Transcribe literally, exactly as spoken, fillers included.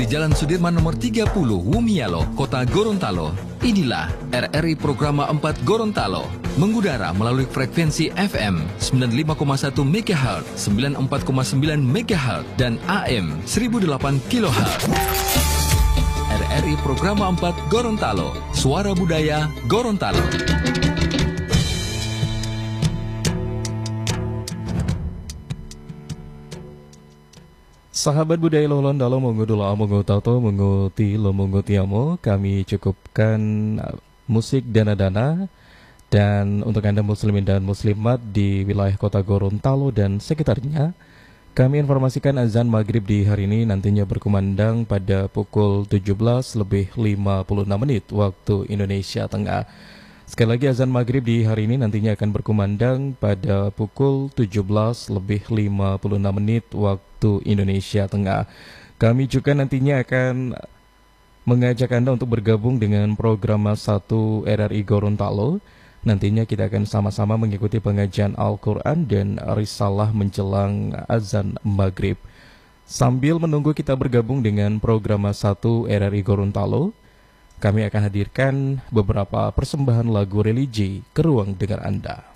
Di Jalan Sudirman nomor tiga puluh, Wumialo, Kota Gorontalo. Inilah R R I Programa empat Gorontalo. Mengudara melalui frekuensi F M sembilan puluh lima koma satu megahertz, sembilan puluh empat koma sembilan megahertz, dan A M seribu delapan kilohertz. R R I Programa empat Gorontalo. Suara Budaya Gorontalo. Sahabat budaya Lolon dalam mengudul amongo tato menguti lo mengutiamo, kami cukupkan musik dana-dana. Dan untuk Anda muslimin dan muslimat di wilayah kota Gorontalo dan sekitarnya, kami informasikan azan maghrib di hari ini nantinya berkumandang pada pukul tujuh belas lebih lima puluh enam menit waktu Indonesia Tengah. Sekali lagi azan maghrib di hari ini nantinya akan berkumandang pada pukul tujuh belas lebih lima puluh enam menit waktu Indonesia Tengah. Kami juga nantinya akan mengajak Anda untuk bergabung dengan program satu R R I Gorontalo. Nantinya kita akan sama-sama mengikuti pengajian Al-Quran dan Risalah menjelang azan maghrib. Sambil menunggu kita bergabung dengan program satu R R I Gorontalo, kami akan hadirkan beberapa persembahan lagu religi ke ruang dengar Anda.